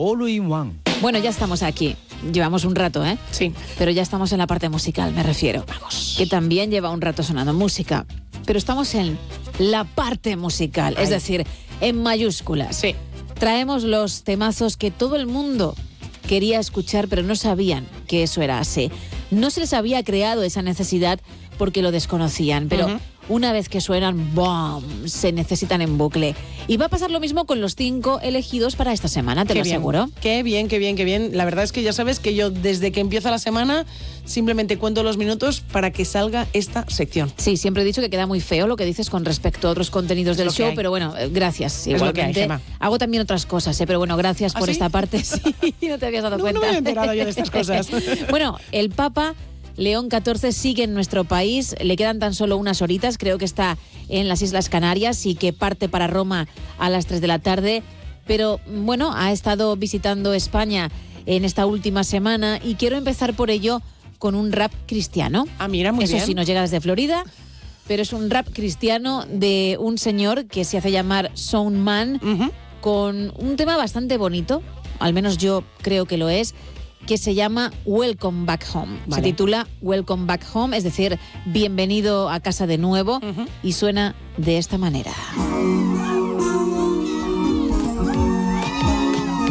All-in-One. Bueno, ya estamos aquí. Llevamos un rato, ¿eh? Sí. Pero ya estamos en la parte musical, me refiero. Vamos. Que también lleva un rato sonando música. Pero estamos en la parte musical, es decir, en mayúsculas. Sí. Traemos los temazos que todo el mundo quería escuchar, pero no sabían que eso era así. No se les había creado esa necesidad porque lo desconocían, pero una vez que suenan, ¡bom!, se necesitan en bucle. Y va a pasar lo mismo con los 5 elegidos para esta semana, te lo aseguro. Qué bien, qué bien, qué bien. La verdad es que ya sabes que yo desde que empieza la semana simplemente cuento los minutos para que salga esta sección. Sí, siempre he dicho que queda muy feo lo que dices con respecto a otros contenidos del show, pero bueno, gracias. Es lo que hay, Gemma. Hago también otras cosas, pero bueno, gracias por esta parte. Sí, no te habías dado cuenta. No me había enterado yo de estas cosas. Bueno, el Papa León XIV sigue en nuestro país, le quedan tan solo unas horitas, creo que está en las Islas Canarias y que parte para Roma a las 3 de la tarde, pero bueno, ha estado visitando España en esta última semana y quiero empezar por ello con un rap cristiano. Ah, mira, muy bien. Eso sí, nos llega desde Florida, pero es un rap cristiano de un señor que se hace llamar Soundman, con un tema bastante bonito, al menos yo creo que lo es, que se llama Welcome Back Home. Vale. Se titula Welcome Back Home, es decir, bienvenido a casa de nuevo, y suena de esta manera.